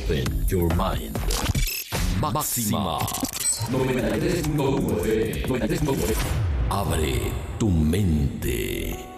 Open your mind. Máxima 93.1 FM. Abre tu mente.